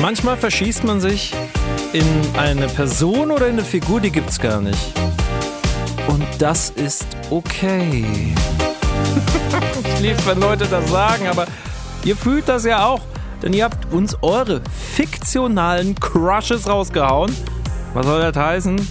Manchmal verschießt man sich in eine Person oder in eine Figur, die gibt's gar nicht. Und das ist okay. Ich lieb's, wenn Leute das sagen, aber ihr fühlt das ja auch. Denn ihr habt uns eure fiktionalen Crushes rausgehauen. Was soll das heißen?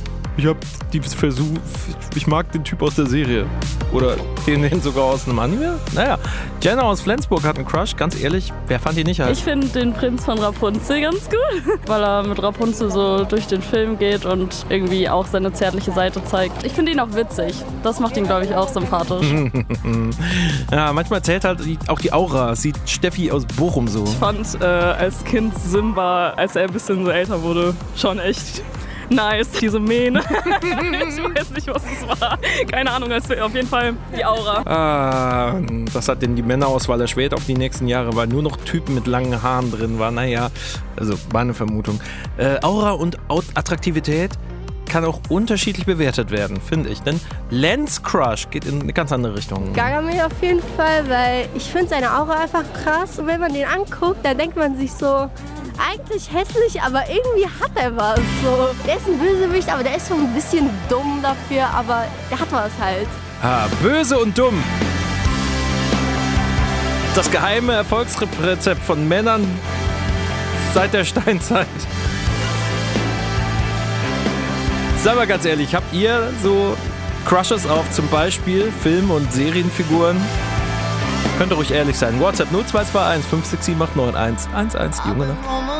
Ich mag den Typ aus der Serie. Oder den sogar aus einem Anime. Naja, Jenna aus Flensburg hat einen Crush. Ganz ehrlich, wer fand ihn nicht heiß? Ich finde den Prinz von Rapunzel ganz gut, weil er mit Rapunzel so durch den Film geht und irgendwie auch seine zärtliche Seite zeigt. Ich finde ihn auch witzig. Das macht ihn, glaube ich, auch sympathisch. Ja, manchmal zählt halt auch die Aura. Sieht Steffi aus Bochum so. Ich fand als Kind Simba, als er ein bisschen so älter wurde, schon echt nice. Diese Mähne. Ich weiß nicht, was es war. Keine Ahnung, auf jeden Fall die Aura. Das hat denn die Männerauswahl erschwert auf die nächsten Jahre, weil nur noch Typen mit langen Haaren drin waren. Naja, also war eine Vermutung. Aura und Attraktivität kann auch unterschiedlich bewertet werden, finde ich. Denn Lens Crush geht in eine ganz andere Richtung. Gargamel auf jeden Fall, weil ich finde seine Aura einfach krass. Und wenn man den anguckt, dann denkt man sich so, eigentlich hässlich, aber irgendwie hat er was. So, der ist ein Bösewicht, aber der ist schon ein bisschen dumm dafür, aber der hat was halt. Böse und dumm. Das geheime Erfolgsrezept von Männern seit der Steinzeit. Sag mal ganz ehrlich, habt ihr so Crushes auf zum Beispiel Film- und Serienfiguren? Könnt ihr ruhig ehrlich sein. WhatsApp 0221 567 891 11. Die Junge Nacht.